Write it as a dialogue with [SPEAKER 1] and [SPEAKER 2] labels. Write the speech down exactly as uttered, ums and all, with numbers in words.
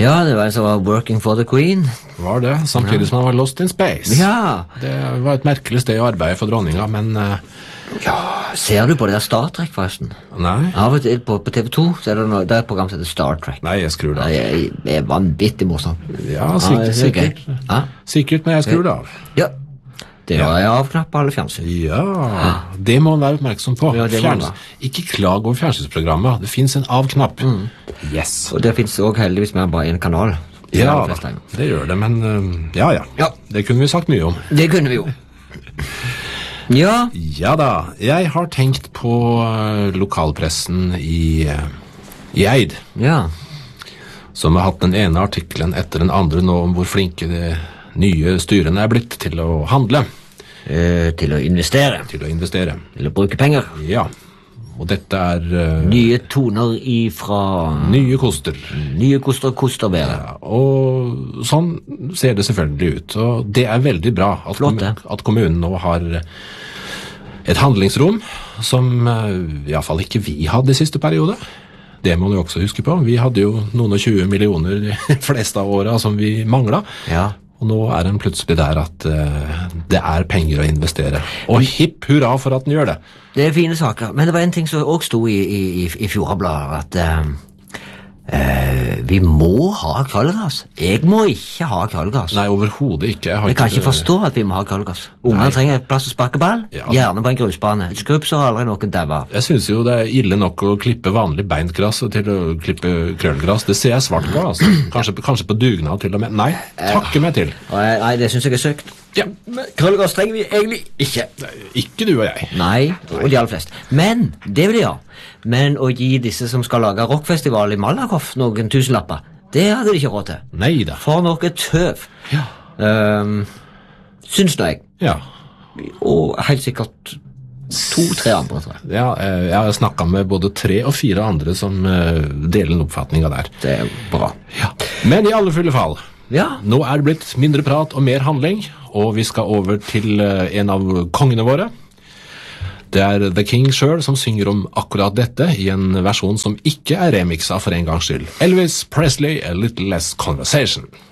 [SPEAKER 1] Ja, det var en som var Working for the Queen.
[SPEAKER 2] Var det, samtidig som han var Lost in Space.
[SPEAKER 1] Ja.
[SPEAKER 2] Det var et merkelig sted å arbeide for dronninga, men... Uh,
[SPEAKER 1] ja, ser du på det der Star Trek, forresten?
[SPEAKER 2] Nei.
[SPEAKER 1] Av og til på, på T V to, så er det, noe, det er et program som heter Star Trek.
[SPEAKER 2] Nei, jeg skrur det av.
[SPEAKER 1] Det er, det er vanvittig morsomt.
[SPEAKER 2] Ja, sikkert,
[SPEAKER 1] ja,
[SPEAKER 2] sikkert.
[SPEAKER 1] Ja?
[SPEAKER 2] Sikkert, men jeg skrur det av.
[SPEAKER 1] Ja, det har jeg avknapp på alle fjernsyn.
[SPEAKER 2] Ja, det må man være oppmerksom på.
[SPEAKER 1] Ja,
[SPEAKER 2] Fjerns... Ikke klag over fjernsynsprogrammet. Det finnes en avknapp.
[SPEAKER 1] Mm.
[SPEAKER 2] Yes.
[SPEAKER 1] Og det finnes også heldigvis mer enn bare en kanal.
[SPEAKER 2] Ja, det gjør det, men uh, ja, ja,
[SPEAKER 1] ja.
[SPEAKER 2] Det kunne vi sagt mye om.
[SPEAKER 1] Det kunne vi jo. Ja.
[SPEAKER 2] Ja da, jeg har tenkt på uh, lokalpressen i, uh, i Eid.
[SPEAKER 1] Ja.
[SPEAKER 2] Som har hatt den ene artikkelen etter den andre nå om hvor flinke de nye styrene er blitt til å handle.
[SPEAKER 1] Eh, til å investere.
[SPEAKER 2] Til å investere.
[SPEAKER 1] Til å bruke penger.
[SPEAKER 2] Ja. Og dette er... Uh,
[SPEAKER 1] nye toner ifra...
[SPEAKER 2] Nye koster.
[SPEAKER 1] Nye koster, koster bedre.
[SPEAKER 2] Ja, og sånn ser det selvfølgelig ut. Og det er veldig bra at,
[SPEAKER 1] Flott,
[SPEAKER 2] kom, at kommunen nå har et handlingsrom som uh, i hvert fall ikke vi hadde i siste periode. Det må du også huske på. Vi hadde jo noen og tjue millioner de fleste av årene som vi manglet.
[SPEAKER 1] Ja.
[SPEAKER 2] Og nå er den plutselig der at uh, det er penger å investere. Og hipp hurra for at den gjør det.
[SPEAKER 1] Det er fine saker, men det var en ting som også sto i, i, i Fjordbladet, at uh, uh, vi må ha kaldgass. Jeg må ikke ha kaldgass.
[SPEAKER 2] Nei, overhodet ikke. Jeg, har
[SPEAKER 1] jeg kan
[SPEAKER 2] ikke
[SPEAKER 1] ikke forstå at vi må ha kaldgass. Ungene trenger et plass å sparke ball, ja. Gjerne på en grusbane. Et skrubb så har aldri noen dæva.
[SPEAKER 2] Jeg synes jo det er ille nok å klippe vanlig beintgras til å klippe krøllgras. Det ser jeg svart på, altså. Kanskje, kanskje på dugnad til og med. Nei, takke meg til.
[SPEAKER 1] Nei, nei det synes jeg er søkt.
[SPEAKER 2] Ja.
[SPEAKER 1] Krøllgass trenger vi egentlig ikke.
[SPEAKER 2] Ikke du og jeg.
[SPEAKER 1] Nei, og de aller fleste. Men, det vil de ha. Men å gi disse som skal lage rockfestival i Malakoff noen tusenlapper, det hadde de ikke råd til.
[SPEAKER 2] Neida.
[SPEAKER 1] For noe tøv.
[SPEAKER 2] Ja.
[SPEAKER 1] Um, syns nå jeg.
[SPEAKER 2] Ja.
[SPEAKER 1] Og helt sikkert to-tre andre, tror jeg.
[SPEAKER 2] Ja, jeg har snakket med både tre og fire andre som deler en oppfatning av der.
[SPEAKER 1] Det er bra.
[SPEAKER 2] Ja. Men i alle fulle fall.
[SPEAKER 1] Ja.
[SPEAKER 2] Nå er det blitt mindre prat og mer handling, og vi skal over til en av kongene våre. Det er The King selv som synger om akkurat dette i en versjon som ikke er remixet for en gangs skyld. Elvis Presley, A Little Less Conversation.